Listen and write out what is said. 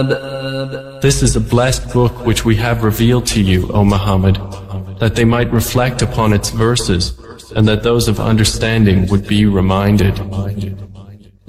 This is a blessed book which we have revealed to you, O Muhammad, that they might reflect upon its verses, and that those of understanding would be reminded.